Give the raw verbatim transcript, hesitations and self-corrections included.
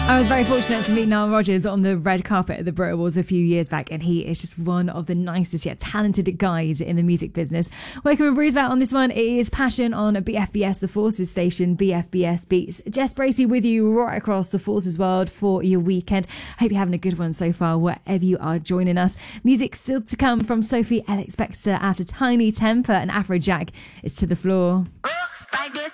I was very fortunate to meet Nile Rodgers on the red carpet at the Brit Awards a few years back, and he is just one of the nicest yet talented guys in the music business. Working with Roosevelt on this one, it is Passion on B F B S, the Forces station, B F B S Beats. Jess Bracey with you right across the Forces world for your weekend. Hope you're having a good one so far, wherever you are joining us. Music still to come from Sophie Alex Baxter after Tiny Temper and Afrojack is To The Floor.